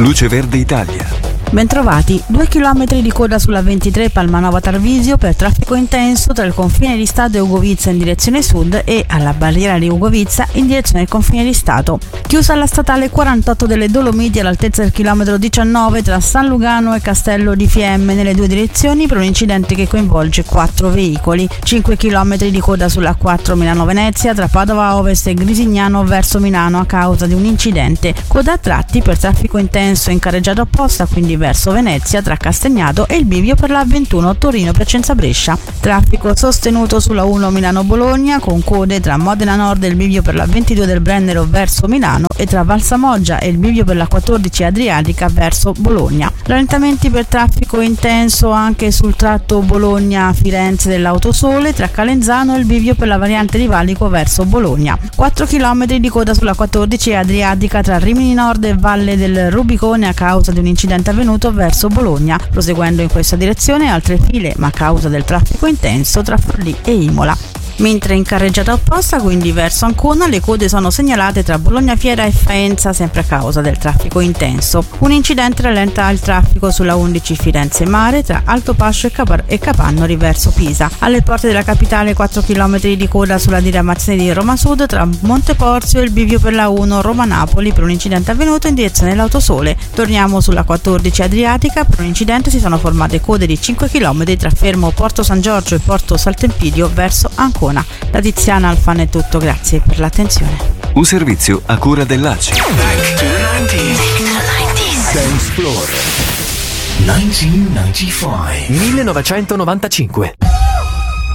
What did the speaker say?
Luce Verde Italia. Bentrovati, 2 chilometri di coda sulla 23 Palmanova Tarvisio per traffico intenso tra il confine di Stato e Ugovizza in direzione sud e alla barriera di Ugovizza in direzione del confine di Stato. Chiusa la statale 48 delle Dolomiti all'altezza del chilometro 19 tra San Lugano e Castello di Fiemme nelle due direzioni per un incidente che coinvolge 4 veicoli. 5 chilometri di coda sulla 4 Milano-Venezia tra Padova Ovest e Grisignano verso Milano a causa di un incidente. Coda a tratti per traffico intenso in carreggiata opposta, quindi verso Venezia tra Castagnato e il bivio per la 21 Torino-Piacenza Brescia. Traffico sostenuto sulla 1 Milano-Bologna con code tra Modena Nord e il bivio per la 22 del Brennero verso Milano e tra Valsamoggia e il bivio per la 14 Adriatica verso Bologna. Rallentamenti per traffico intenso anche sul tratto Bologna-Firenze dell'Autosole tra Calenzano e il bivio per la variante di Valico verso Bologna. 4 km di coda sulla 14 Adriatica tra Rimini Nord e Valle del Rubicone a causa di un incidente avvenuto verso Bologna. Proseguendo in questa direzione altre file, ma a causa del traffico intenso tra Forlì e Imola. Mentre in carreggiata opposta, quindi verso Ancona, le code sono segnalate tra Bologna Fiera e Faenza sempre a causa del traffico intenso. Un incidente rallenta il traffico sulla 11 Firenze Mare tra Altopascio e Capannori verso Pisa. Alle porte della capitale 4 km di coda sulla diramazione di Roma Sud tra Monteporzio e il bivio per la 1 Roma-Napoli per un incidente avvenuto in direzione dell'Autosole. Torniamo sulla 14 Adriatica, per un incidente si sono formate code di 5 km tra fermo Porto San Giorgio e Porto Saltempidio verso Ancona. Da Tiziana Alfano è tutto, grazie per l'attenzione. Un servizio a cura dell'ACI. Back to the 90s. Dance Floor 1995. 1995.